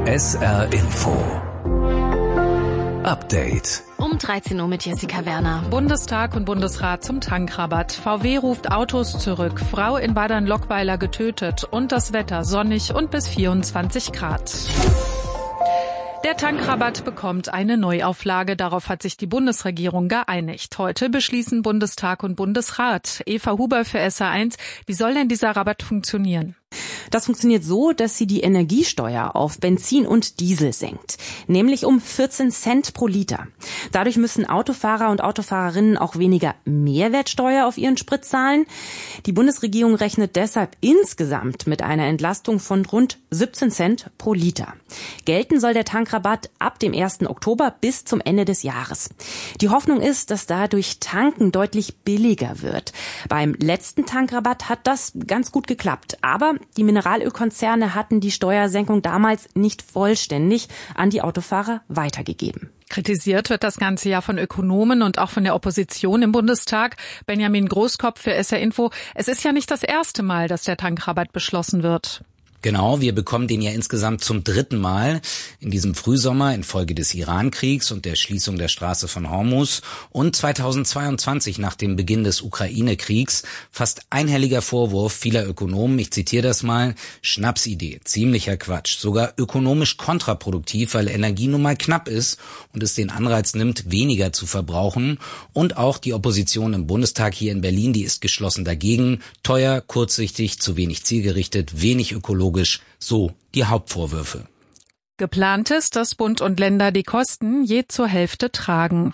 SR Info Update. Um 13 Uhr mit Jessica Werner. Bundestag und Bundesrat zum Tankrabatt. VW ruft Autos zurück. Frau in Wadern-Lockweiler getötet. Und das Wetter sonnig und bis 24 Grad. Der Tankrabatt bekommt eine Neuauflage. Darauf hat sich die Bundesregierung geeinigt. Heute beschließen Bundestag und Bundesrat. Eva Huber für SR1. Wie soll denn dieser Rabatt funktionieren? Das funktioniert so, dass sie die Energiesteuer auf Benzin und Diesel senkt, nämlich um 14 Cent pro Liter. Dadurch müssen Autofahrer und Autofahrerinnen auch weniger Mehrwertsteuer auf ihren Sprit zahlen. Die Bundesregierung rechnet deshalb insgesamt mit einer Entlastung von rund 17 Cent pro Liter. Gelten soll der Tankrabatt ab dem 1. Oktober bis zum Ende des Jahres. Die Hoffnung ist, dass dadurch Tanken deutlich billiger wird. Beim letzten Tankrabatt hat das ganz gut geklappt, aber die Mineralölkonzerne hatten die Steuersenkung damals nicht vollständig an die Autofahrer weitergegeben. Kritisiert wird das Ganze ja von Ökonomen und auch von der Opposition im Bundestag. Benjamin Großkopf für SR Info. Es ist ja nicht das erste Mal, dass der Tankrabatt beschlossen wird. Genau, wir bekommen den ja insgesamt zum 3. Mal in diesem Frühsommer infolge des Iran-Kriegs und der Schließung der Straße von Hormuz und 2022 nach dem Beginn des Ukraine-Kriegs. Fast einhelliger Vorwurf vieler Ökonomen, ich zitiere das mal: Schnapsidee, ziemlicher Quatsch, sogar ökonomisch kontraproduktiv, weil Energie nun mal knapp ist und es den Anreiz nimmt, weniger zu verbrauchen. Und auch die Opposition im Bundestag hier in Berlin, die ist geschlossen dagegen. Teuer, kurzsichtig, zu wenig zielgerichtet, wenig ökologisch. So die Hauptvorwürfe. Geplant ist, dass Bund und Länder die Kosten je zur Hälfte tragen.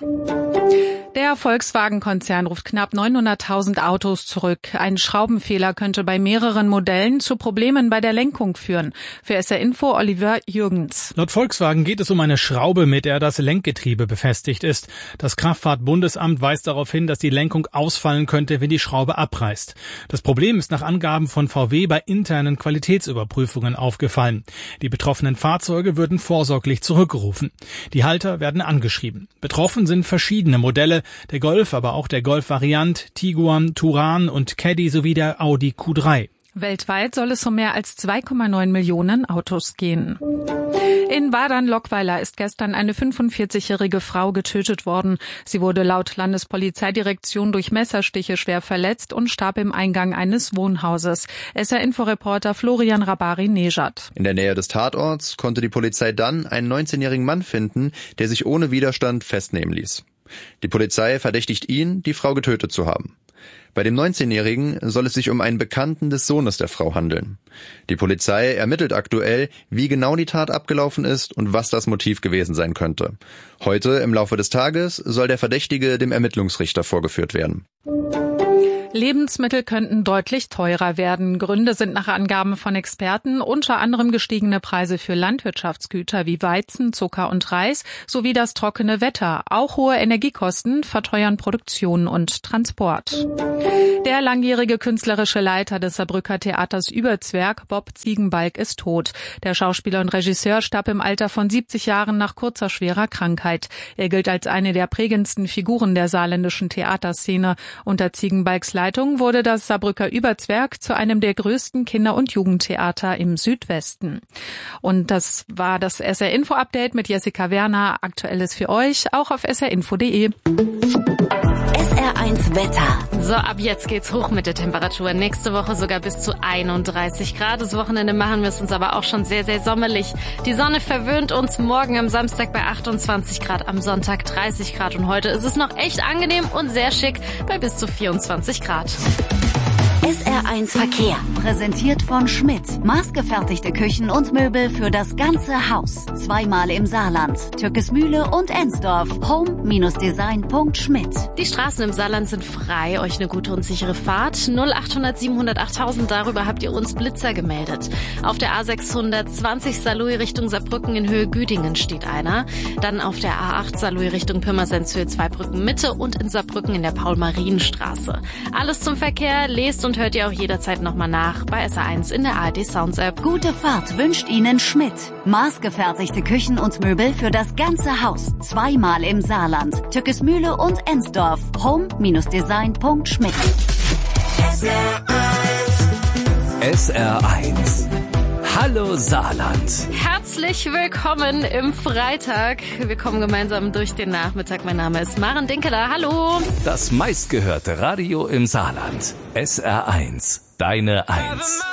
Der Volkswagen-Konzern ruft knapp 900.000 Autos zurück. Ein Schraubenfehler könnte bei mehreren Modellen zu Problemen bei der Lenkung führen. Für SR Info Oliver Jürgens. Laut Volkswagen geht es um eine Schraube, mit der das Lenkgetriebe befestigt ist. Das Kraftfahrtbundesamt weist darauf hin, dass die Lenkung ausfallen könnte, wenn die Schraube abreißt. Das Problem ist nach Angaben von VW bei internen Qualitätsüberprüfungen aufgefallen. Die betroffenen Fahrzeuge würden vorsorglich zurückgerufen. Die Halter werden angeschrieben. Betroffen sind verschiedene Modelle, der Golf, aber auch der Golf Variant, Tiguan, Touran und Caddy sowie der Audi Q3. Weltweit soll es um mehr als 2,9 Millionen Autos gehen. In Wadern-Lockweiler ist gestern eine 45-jährige Frau getötet worden. Sie wurde laut Landespolizeidirektion durch Messerstiche schwer verletzt und starb im Eingang eines Wohnhauses. SR-Info-Reporter Florian Rabari-Nejad. In der Nähe des Tatorts konnte die Polizei dann einen 19-jährigen Mann finden, der sich ohne Widerstand festnehmen ließ. Die Polizei verdächtigt ihn, die Frau getötet zu haben. Bei dem 19-Jährigen soll es sich um einen Bekannten des Sohnes der Frau handeln. Die Polizei ermittelt aktuell, wie genau die Tat abgelaufen ist und was das Motiv gewesen sein könnte. Heute im Laufe des Tages soll der Verdächtige dem Ermittlungsrichter vorgeführt werden. Lebensmittel könnten deutlich teurer werden. Gründe sind nach Angaben von Experten unter anderem gestiegene Preise für Landwirtschaftsgüter wie Weizen, Zucker und Reis sowie das trockene Wetter. Auch hohe Energiekosten verteuern Produktion und Transport. Der langjährige künstlerische Leiter des Saarbrücker Theaters Überzwerg, Bob Ziegenbalg, ist tot. Der Schauspieler und Regisseur starb im Alter von 70 Jahren nach kurzer schwerer Krankheit. Er gilt als eine der prägendsten Figuren der saarländischen Theaterszene. Unter Ziegenbalgs Leitung wurde das Saarbrücker Überzwerg zu einem der größten Kinder- und Jugendtheater im Südwesten. Und das war das SR-Info-Update mit Jessica Werner. Aktuelles für euch, auch auf srinfo.de. SR1 Wetter. So, ab jetzt geht's hoch mit der Temperatur. Nächste Woche sogar bis zu 31 Grad. Das Wochenende machen wir es uns aber auch schon sehr, sehr sommerlich. Die Sonne verwöhnt uns morgen am Samstag bei 28 Grad, am Sonntag 30 Grad. Und heute ist es noch echt angenehm und sehr schick bei bis zu 24 Grad. SR1 Verkehr. Präsentiert von Schmidt. Maßgefertigte Küchen und Möbel für das ganze Haus. Zweimal im Saarland. Türkesmühle und Ensdorf. home-design.schmidt. Die Straßen im Saarland sind frei. Euch eine gute und sichere Fahrt. 0800 700 8000. Darüber habt ihr uns Blitzer gemeldet. Auf der A620 Saarlouis Richtung Saarbrücken in Höhe Güdingen steht einer. Dann auf der A8 Saarlouis Richtung Pirmasens Höhe Zweibrücken Mitte und in Saarbrücken in der Paul-Marien-Straße. Alles zum Verkehr lest und hört ihr auch jederzeit nochmal nach bei SR1 in der ARD Sounds App. Gute Fahrt wünscht Ihnen Schmidt. Maßgefertigte Küchen und Möbel für das ganze Haus. Zweimal im Saarland. Türkesmühle und Ensdorf. home-design.schmidt. SR1 Hallo Saarland. Herzlich willkommen im Freitag. Wir kommen gemeinsam durch den Nachmittag. Mein Name ist Maren Dinkeler. Hallo. Das meistgehörte Radio im Saarland. SR1. Deine 1.